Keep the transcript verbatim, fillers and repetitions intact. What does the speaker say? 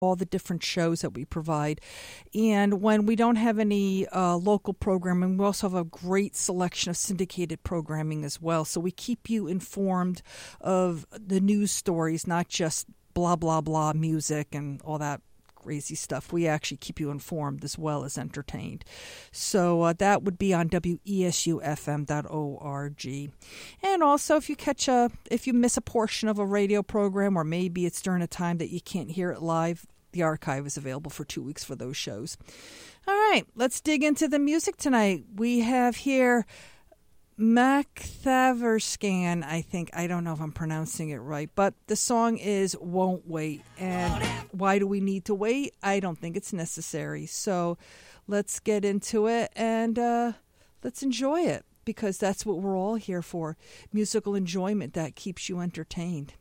all the different shows that we provide. And when we don't have any uh, local programming, we also have a great selection of syndicated programming as well. So we keep you informed of the news stories, not just blah, blah, blah music and all that crazy stuff. We actually keep you informed as well as entertained. So uh, that would be on W E S U F M dot org. And also, if you catch a, if you miss a portion of a radio program, or maybe it's during a time that you can't hear it live, the archive is available for two weeks for those shows. All right, let's dig into the music tonight. We have here McThaverscan, I think. I don't know if I'm pronouncing it right, but the song is Won't Wait. And why do we need to wait? I don't think it's necessary. So let's get into it and uh, let's enjoy it, because that's what we're all here for. Musical enjoyment that keeps you entertained.